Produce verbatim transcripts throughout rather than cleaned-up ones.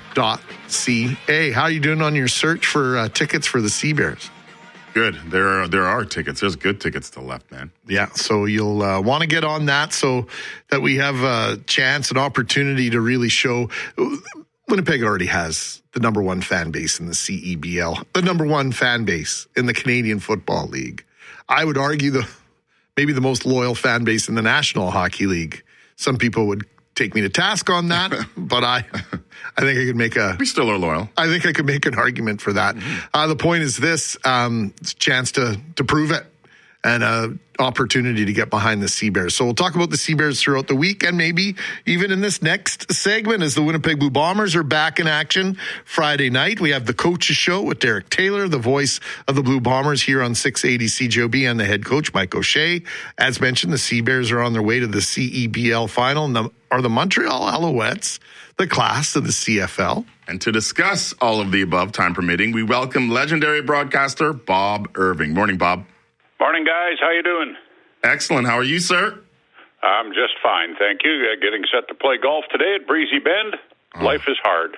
dot c a. How are you doing on your search for uh, tickets for the Sea Bears? Good. There are there are tickets. There's good tickets still left, man. Yeah, so you'll uh, want to get on that so that we have a chance, an opportunity to really show. Winnipeg already has the number one fan base in the C E B L, the number one fan base in the Canadian Football League. I would argue the maybe the most loyal fan base in the National Hockey League. Some people would take me to task on that, but I I think I could make a... We still are loyal. I think I could make an argument for that. Mm-hmm. Uh, the point is this, um, it's a chance to, to prove it and an opportunity to get behind the Sea Bears. So we'll talk about the Sea Bears throughout the week and maybe even in this next segment as the Winnipeg Blue Bombers are back in action Friday night. We have the Coaches Show with Derek Taylor, the voice of the Blue Bombers here on six eighty C J O B, and the head coach, Mike O'Shea. As mentioned, the Sea Bears are on their way to the C E B L final and the, are the Montreal Alouettes the class of the C F L. And to discuss all of the above, time permitting, we welcome legendary broadcaster Bob Irving. Morning, Bob. Morning, guys. How you doing? Excellent. How are you, sir? I'm just fine, thank you. Uh, getting set to play golf today at Breezy Bend. Oh. Life is hard.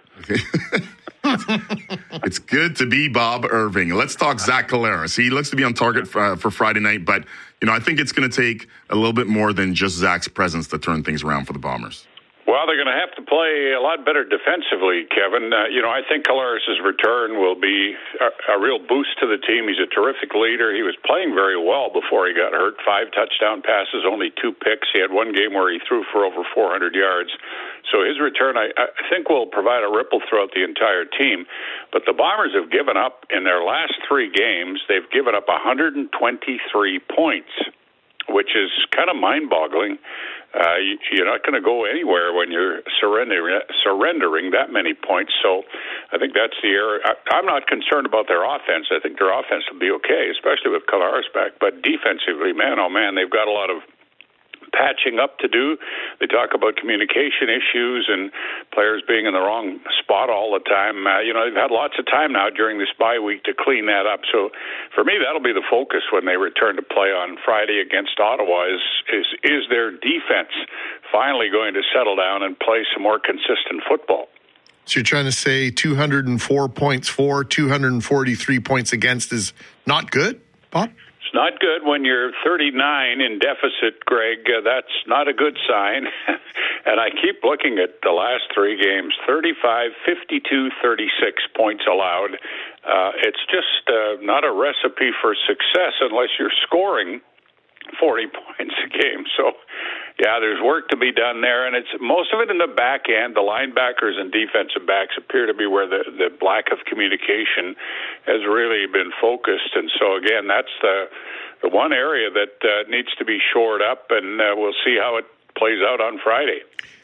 It's good to be Bob Irving. Let's talk Zach Collaros. He looks to be on target for, uh, for Friday night, but you know I think it's going to take a little bit more than just Zach's presence to turn things around for the Bombers. Well, they're going to have to play a lot better defensively, Kevin. Uh, you know, I think Collaros' return will be a, a real boost to the team. He's a terrific leader. He was playing very well before he got hurt. Five touchdown passes, only two picks. He had one game where he threw for over four hundred yards. So his return, I, I think, will provide a ripple throughout the entire team. But the Bombers have given up, in their last three games, they've given up one hundred twenty-three points, which is kind of mind-boggling. Uh, you, you're not going to go anywhere when you're surrendering, surrendering that many points. So I think that's the area. I, I'm not concerned about their offense. I think their offense will be okay, especially with Collaros back. But defensively, man, oh, man, they've got a lot of patching up to do. They talk about communication issues and players being in the wrong spot all the time. Uh, you know, they've had lots of time now during this bye week to clean that up. So for me, that'll be the focus when they return to play on Friday against Ottawa is, is, is their defense finally going to settle down and play some more consistent football. So you're trying to say two hundred four points for, two hundred forty-three points against is not good, Bob? Not good when you're thirty-nine in deficit, Greg. Uh, that's not a good sign. And I keep looking at the last three games, thirty-five, fifty-two, thirty-six points allowed. Uh, it's just uh, not a recipe for success unless you're scoring forty points a game. So, yeah, there's work to be done there, and it's most of it in the back end. The linebackers and defensive backs appear to be where the, the lack of communication has really been focused. And so, again, that's the the one area that uh, needs to be shored up, and uh, we'll see how it plays out on Friday.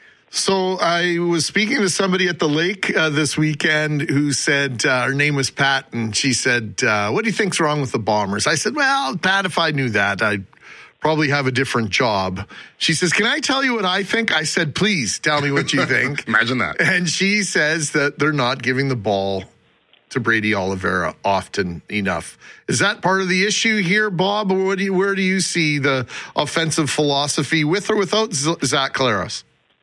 So I was speaking to somebody at the lake uh, this weekend who said, uh, her name was Pat, and she said, uh, what do you think's wrong with the Bombers? I said, well, Pat, if I knew that, I'd probably have a different job. She says, can I tell you what I think? I said, please tell me what you think. Imagine that. And she says that they're not giving the ball to Brady Oliveira often enough. Is that part of the issue here, Bob? Or what do you, where do you see the offensive philosophy with or without Zach Collaros?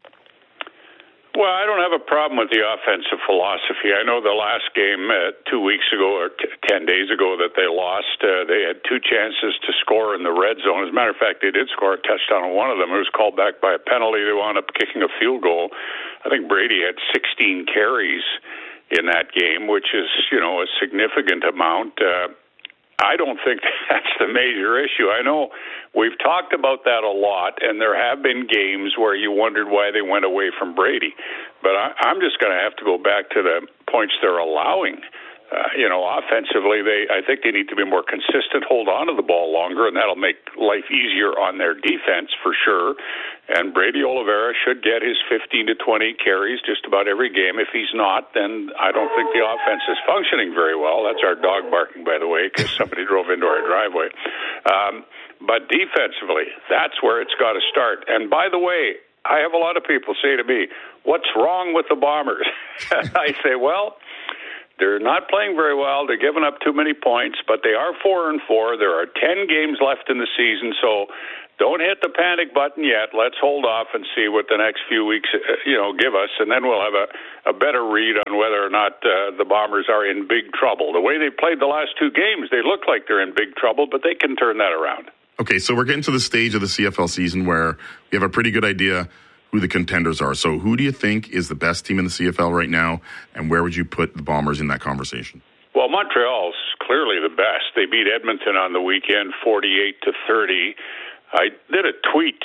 Well, I don't have a problem with the offensive philosophy. I know the last game uh, two weeks ago or t- ten days ago that they lost, uh, they had two chances to score in the red zone. As a matter of fact, they did score a touchdown on one of them. It was called back by a penalty. They wound up kicking a field goal. I think Brady had sixteen carries in that game, which is, you know, a significant amount. Uh, I don't think that's the major issue. I know we've talked about that a lot, and there have been games where you wondered why they went away from Brady. But I, I'm just going to have to go back to the points they're allowing. Uh, you know, offensively, they I think they need to be more consistent, hold on to the ball longer, and that'll make life easier on their defense for sure. And Brady Oliveira should get his fifteen to twenty carries just about every game. If he's not, then I don't think the offense is functioning very well. That's our dog barking, by the way, because somebody drove into our driveway. Um, but defensively, that's where it's got to start. And by the way, I have a lot of people say to me, what's wrong with the Bombers? I say, well, they're not playing very well. They're giving up too many points, but they are four and four. There are ten games left in the season, so don't hit the panic button yet. Let's hold off and see what the next few weeks, you know, give us, and then we'll have a, a better read on whether or not uh, the Bombers are in big trouble. The way they played the last two games, they look like they're in big trouble, but they can turn that around. Okay, so we're getting to the stage of the C F L season where we have a pretty good idea who the contenders are. So who do you think is the best team in the C F L right now, and where would you put the Bombers in that conversation? Well, Montreal's clearly the best. They beat Edmonton on the weekend, forty-eight to thirty. I did a tweet,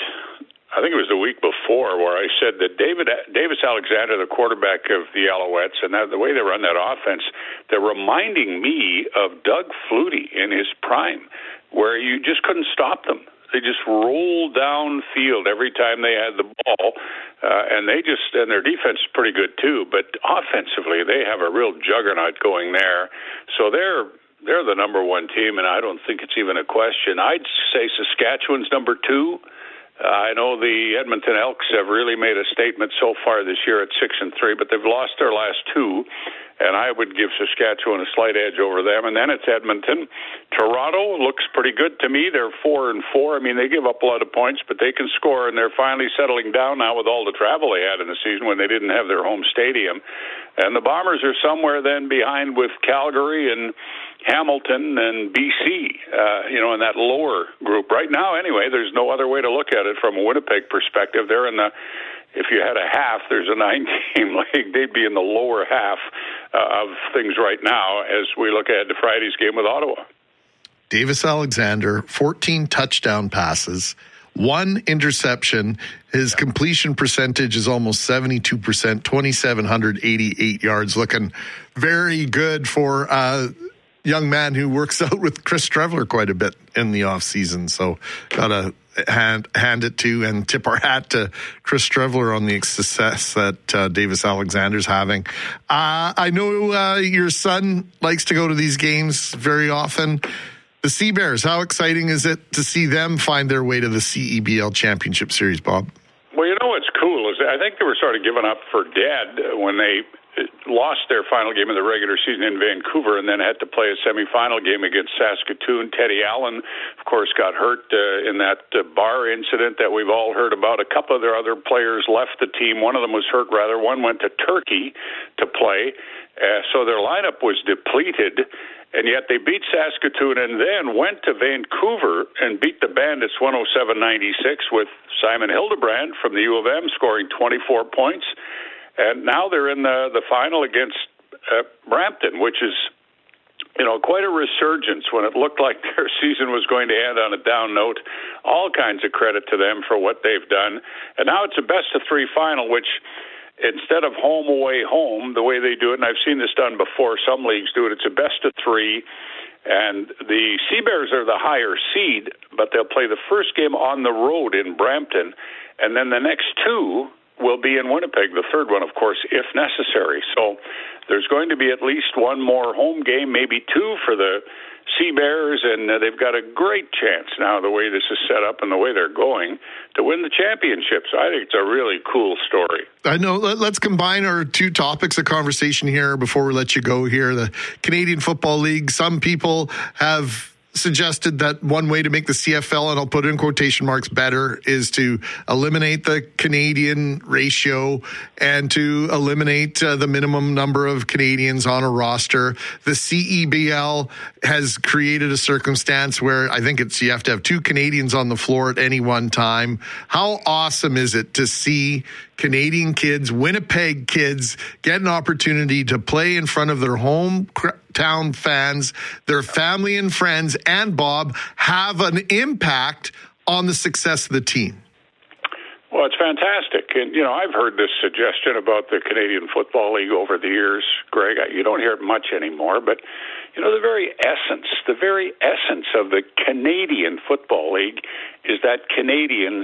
I think it was the week before, where I said that David Davis Alexander, the quarterback of the Alouettes, and that, the way they run that offense, they're reminding me of Doug Flutie in his prime, where you just couldn't stop them. They just rolled downfield every time they had the ball, uh, and they just and their defense is pretty good too. But offensively, they have a real juggernaut going there. So they're they're the number one team, and I don't think it's even a question. I'd say Saskatchewan's number two. Uh, I know the Edmonton Elks have really made a statement so far this year at six and three, but they've lost their last two. And I would give Saskatchewan a slight edge over them. And then it's Edmonton. Toronto looks pretty good to me. They're four and four. I mean, they give up a lot of points, but they can score, and they're finally settling down now with all the travel they had in the season when they didn't have their home stadium. And the Bombers are somewhere then behind with Calgary and Hamilton and B C, uh, you know, in that lower group. Right now, anyway, there's no other way to look at it from a Winnipeg perspective. They're in the If you had a half, there's a nine-game league. They'd be in the lower half uh, of things right now as we look ahead to Friday's game with Ottawa. Davis Alexander, fourteen touchdown passes, one interception. His completion percentage is almost seventy-two percent, two thousand seven hundred eighty-eight yards. Looking very good for a young man who works out with Chris Streveler quite a bit in the offseason. So got to hand hand it to and tip our hat to Chris Streveler on the success that uh, Davis Alexander's having. Uh, I know uh, your son likes to go to these games very often. The Sea Bears, how exciting is it to see them find their way to the C E B L Championship Series, Bob? Well, you know what's cool is I think they were sort of giving up for dead when they lost their final game of the regular season in Vancouver and then had to play a semifinal game against Saskatoon. Teddy Allen, of course, got hurt uh, in that uh, bar incident that we've all heard about. A couple of their other players left the team. One of them was hurt, rather. One went to Turkey to play. Uh, so their lineup was depleted, and yet they beat Saskatoon and then went to Vancouver and beat the Bandits one oh seven ninety-six with Simon Hildebrand from the U of M scoring twenty-four points. And now they're in the, the final against uh, Brampton, which is, you know, quite a resurgence when it looked like their season was going to end on a down note. All kinds of credit to them for what they've done. And now it's a best-of-three final, which instead of home, away, home, the way they do it, and I've seen this done before, some leagues do it, it's a best-of-three. And the Sea Bears are the higher seed, but they'll play the first game on the road in Brampton, and then the next two will be in Winnipeg, the third one, of course, if necessary. So there's going to be at least one more home game, maybe two for the Sea Bears, and uh, they've got a great chance now, the way this is set up and the way they're going, to win the championship. So I think it's a really cool story. I know. Let's combine our two topics of conversation here before we let you go here. The Canadian Football League, some people have suggested that one way to make the C F L, and I'll put in quotation marks, better, is to eliminate the Canadian ratio and to eliminate uh, the minimum number of Canadians on a roster. The C E B L has created a circumstance where I think it's you have to have two Canadians on the floor at any one time. How awesome is it to see Canadian kids, Winnipeg kids, get an opportunity to play in front of their hometown fans, their family and friends, and Bob, have an impact on the success of the team? Well, it's fantastic. And, you know, I've heard this suggestion about the Canadian Football League over the years, Greg. You don't hear it much anymore, but, you know, the very essence, the very essence of the Canadian Football League is that Canadians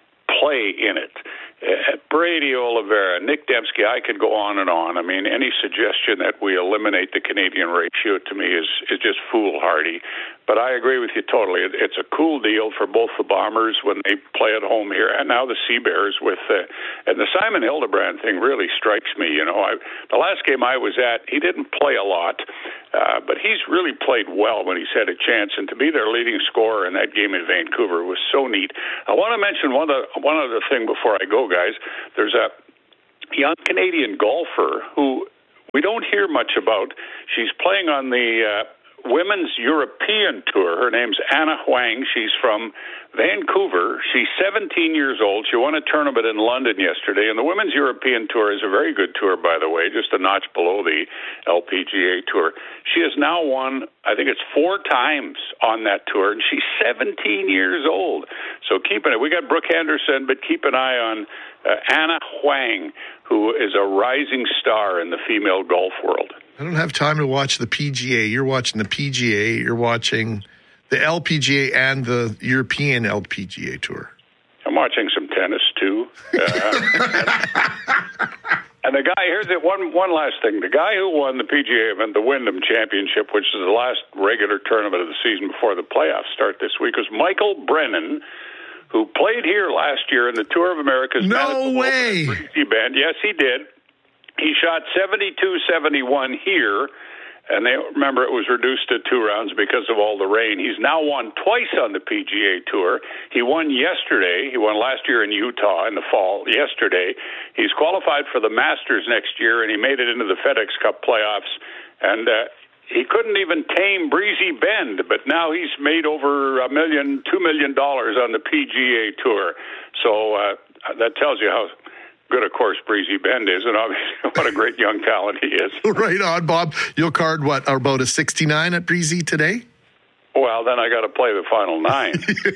play in it. Uh, Brady Oliveira, Nick Dembski, I could go on and on. I mean, any suggestion that we eliminate the Canadian ratio to me is, is just foolhardy. But I agree with you totally. It, it's a cool deal for both the Bombers when they play at home here, and now the Sea Bears with uh, and the Simon Hildebrand thing really strikes me. You know, I, the last game I was at, he didn't play a lot, uh, but he's really played well when he's had a chance, and to be their leading scorer in that game in Vancouver was so neat. I want to mention one other, one other thing before I go, guys. There's a young Canadian golfer who we don't hear much about. She's playing on the uh, Women's European Tour. Her name's Anna Huang. She's from Vancouver. She's seventeen years old. She won a tournament in London yesterday, and the Women's European Tour is a very good tour, by the way, just a notch below the L P G A Tour. She has now won, I think it's four times on that tour, and she's seventeen years old. So keep it. We got Brooke Henderson, but keep an eye on uh, Anna Huang, who is a rising star in the female golf world. I don't have time to watch the P G A. You're watching the P G A. You're watching the L P G A and the European L P G A Tour. I'm watching some tennis, too. Uh, and the guy, here's it, one, one last thing. The guy who won the P G A event, the Wyndham Championship, which is the last regular tournament of the season before the playoffs start this week, was Michael Brennan, who played here last year in the Tour of America's No way. Breezy Bend. Yes, he did. He shot seventy-two seventy-one here, and they remember it was reduced to two rounds because of all the rain. He's now won twice on the P G A Tour. He won yesterday. He won last year in Utah in the fall, yesterday. He's qualified for the Masters next year, and he made it into the FedEx Cup playoffs. And uh, he couldn't even tame Breezy Bend, but now he's made over a million, two million dollars on the P G A Tour. So uh, that tells you how good, of course, Breezy Bend is, and obviously what a great young talent he is. Right on, Bob. You'll card, what, about a sixty-nine at Breezy today? Well, then I got to play the final nine.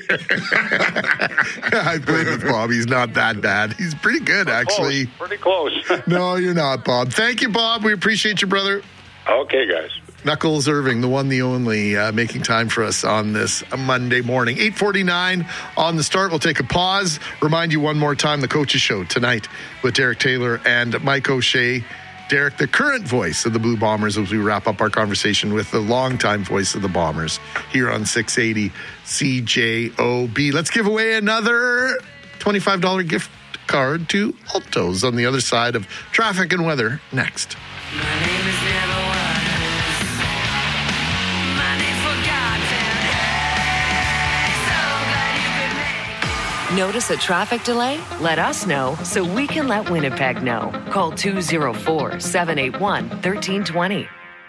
I played with Bob. He's not that bad. He's pretty good, actually. Close, pretty close. No, you're not, Bob. Thank you, Bob. We appreciate you, brother. Okay, guys. Knuckles Irving, the one, the only, uh, making time for us on this Monday morning. eight forty-nine on the start. We'll take a pause. Remind you one more time, the Coaches Show tonight with Derek Taylor and Mike O'Shea. Derek, the current voice of the Blue Bombers, as we wrap up our conversation with the longtime voice of the Bombers here on six eighty C J O B. Let's give away another twenty-five dollars gift card to Alto's on the other side of traffic and weather next. My name is Never Was. Money forgotten. Hey, so glad you could make. Notice a traffic delay? Let us know so we can let Winnipeg know. Call two oh four, seven eight one, one three two zero.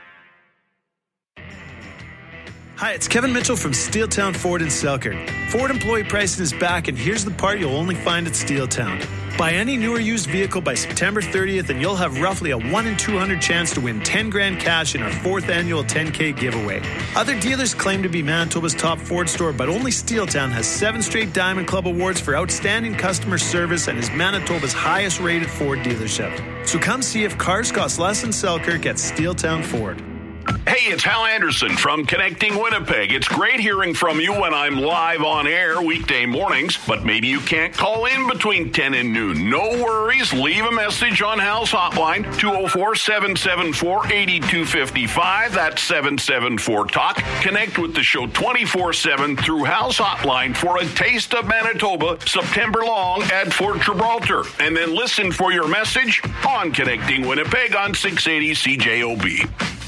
Hi, it's Kevin Mitchell from Steeltown Ford in Selkirk. Ford employee pricing is back, and here's the part you'll only find at Steeltown. Buy any new or used vehicle by September thirtieth, and you'll have roughly a one in two hundred chance to win ten grand cash in our fourth annual ten K giveaway. Other dealers claim to be Manitoba's top Ford store, but only Steeltown has seven straight Diamond Club awards for outstanding customer service and is Manitoba's highest rated Ford dealership. So come see if cars cost less in Selkirk at Steeltown Ford. Hey, it's Hal Anderson from Connecting Winnipeg. It's great hearing from you when I'm live on air weekday mornings, but maybe you can't call in between ten and noon. No worries. Leave a message on Hal's hotline, two oh four, seven seven four, eight two five five. That's seven seven four talk. Connect with the show twenty-four seven through Hal's hotline for a taste of Manitoba September long at Fort Gibraltar. And then listen for your message on Connecting Winnipeg on six eighty C J O B.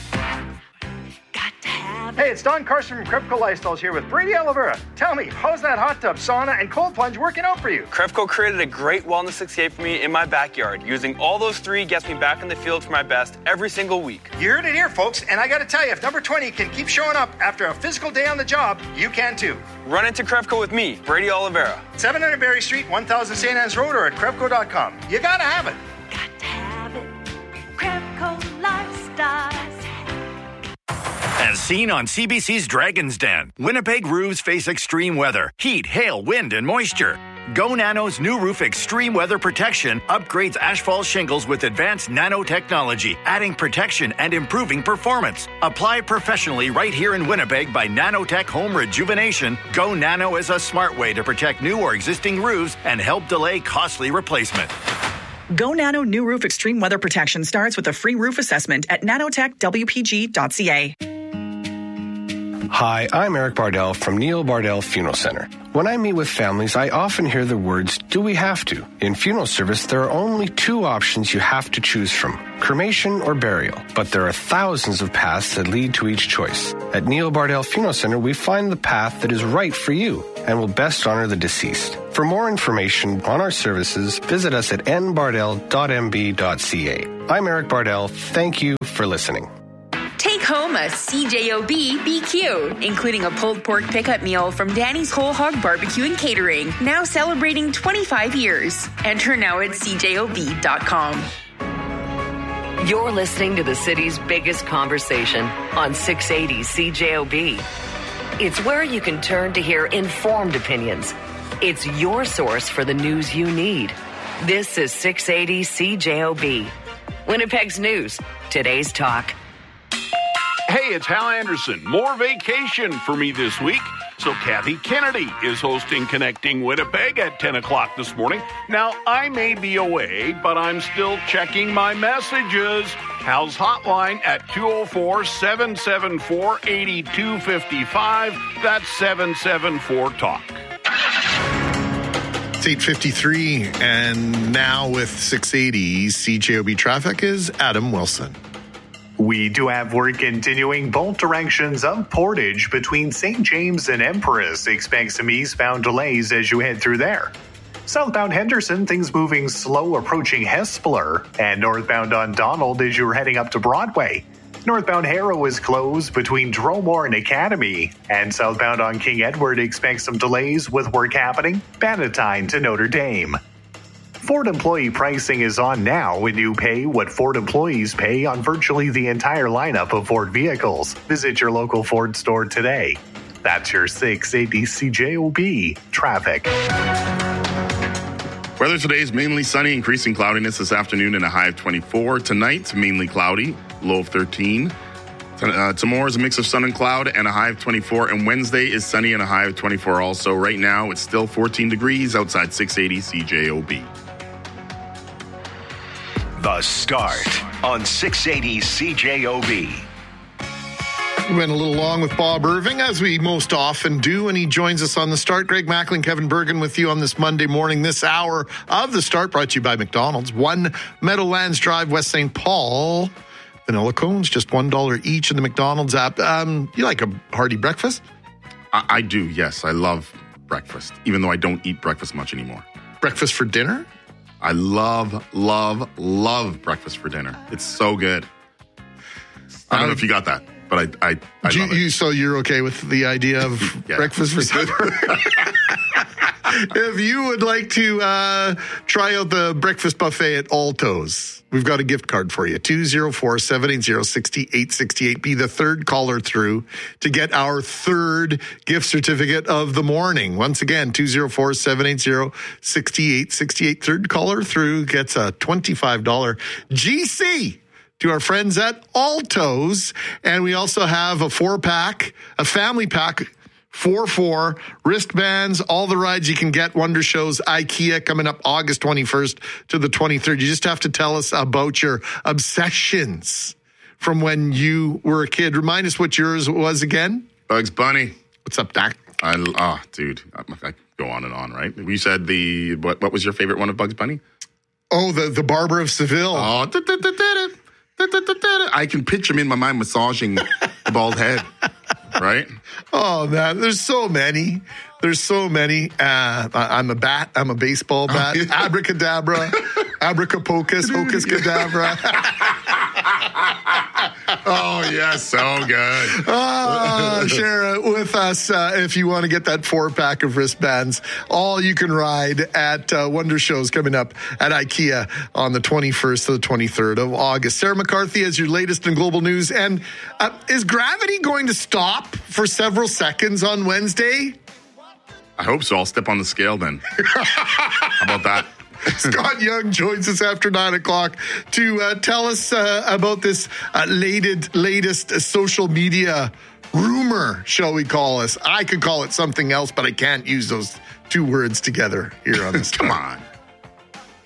Hey, it's Don Carson from Krepco Lifestyles here with Brady Oliveira. Tell me, how's that hot tub, sauna, and cold plunge working out for you? Krepco created a great wellness escape for me in my backyard. Using all those three gets me back in the field for my best every single week. You heard it here, folks, and I gotta tell you, if number twenty can keep showing up after a physical day on the job, you can too. Run into Krepco with me, Brady Oliveira. seven hundred Berry Street, one thousand Saint Anne's Road, or at Krepco dot com. You gotta have it. Got to have it. Krepco Lifestyles. As seen on C B C's Dragon's Den, Winnipeg roofs face extreme weather, heat, hail, wind, and moisture. Go Nano's new roof extreme weather protection upgrades asphalt shingles with advanced nanotechnology, adding protection and improving performance. Apply professionally right here in Winnipeg by Nanotech Home Rejuvenation. Go Nano is a smart way to protect new or existing roofs and help delay costly replacement. Go Nano New Roof Extreme Weather Protection starts with a free roof assessment at nanotech w p g dot c a. Hi, I'm Eric Bardell from Neil Bardell Funeral Center. When I meet with families, I often hear the words, do we have to? In funeral service, there are only two options you have to choose from, cremation or burial. But there are thousands of paths that lead to each choice. At Neil Bardell Funeral Center, we find the path that is right for you and will best honor the deceased. For more information on our services, visit us at n bardell dot m b dot c a. I'm Eric Bardell. Thank you for listening. Take home a C J O B B Q, including a pulled pork pickup meal from Danny's Whole Hog Barbecue and Catering, now celebrating twenty-five years. Enter now at c j o b dot com. You're listening to the city's biggest conversation on six eighty C J O B. It's where you can turn to hear informed opinions. It's your source for the news you need. This is six eighty C J O B. Winnipeg's news, today's talk. Hey, it's Hal Anderson. More vacation for me this week. So Kathy Kennedy is hosting Connecting Winnipeg at ten o'clock this morning. Now, I may be away, but I'm still checking my messages. Hal's hotline at two oh four, seven seven four, eight two five five. That's seven seven four talk. It's eight fifty-three, and now with six eighty C J O B traffic is Adam Wilson. We do have work continuing both directions of Portage between Saint James and Empress. Expect some eastbound delays as you head through there. Southbound Henderson, things moving slow approaching Hespeler. And northbound on Donald as you're heading up to Broadway. Northbound Harrow is closed between Dromore and Academy. And southbound on King Edward, expect some delays with work happening Bannatyne to Notre Dame. Ford employee pricing is on now when you pay what Ford employees pay on virtually the entire lineup of Ford vehicles. Visit your local Ford store today. That's your six eighty C J O B traffic. Weather today is mainly sunny, increasing cloudiness this afternoon and a high of twenty-four. Tonight, mainly cloudy, low of thirteen. Uh, tomorrow is a mix of sun and cloud and a high of twenty-four. And Wednesday is sunny and a high of twenty-four also. Right now, it's still fourteen degrees outside six eighty C J O B. The Start on six eighty C J O B. We went a little long with Bob Irving, as we most often do, and he joins us on The Start. Greg Macklin, Kevin Bergen with you on this Monday morning. This hour of The Start brought to you by McDonald's. One Meadowlands Drive, West Saint Paul. Vanilla cones, just one dollar each in the McDonald's app. Um, you like a hearty breakfast? I, I do, yes. I love breakfast, even though I don't eat breakfast much anymore. Breakfast for dinner? I love, love, love breakfast for dinner. It's so good. I don't um, know if you got that, but I, I, I you, love it. You, so you're okay with the idea of breakfast for dinner? If you would like to uh, try out the breakfast buffet at Alto's, we've got a gift card for you. two oh four, seven eight zero, six eight six eight. Be the third caller through to get our third gift certificate of the morning. Once again, two oh four, seven eight zero, six eight six eight. Third caller through gets a twenty-five dollars G C to our friends at Alto's. And we also have a four-pack, a family pack, four four wristbands, all the rides you can get. Wonder Shows, IKEA coming up August twenty-first to the twenty-third. You just have to tell us about your obsessions from when you were a kid. Remind us what yours was again. Bugs Bunny. What's up, Doc? I, oh, dude, I, I go on and on, right? You said the, what, what was your favorite one of Bugs Bunny? Oh, the, the Barber of Seville. Oh, da, da, da, da, da, da, da, da. I can picture him in my mind massaging the bald head. Right? Oh, man, there's so many. There's so many. Uh, I'm a bat. I'm a baseball bat. Oh, yeah. Abracadabra. Abracapocus. Hocus cadabra. Oh, yeah, so good. Oh, share it with us uh, if you want to get that four-pack of wristbands. All you can ride at uh, Wonder Shows coming up at IKEA on the twenty-first to the twenty-third of August. Sarah McCarthy has your latest in global news. And uh, is gravity going to stop for several seconds on Wednesday? I hope so. I'll step on the scale then. How about that? Scott Young joins us after nine o'clock to uh, tell us uh, about this uh, latest, latest uh, social media rumor, shall we call us? I could call it something else, but I can't use those two words together here on this. Come on.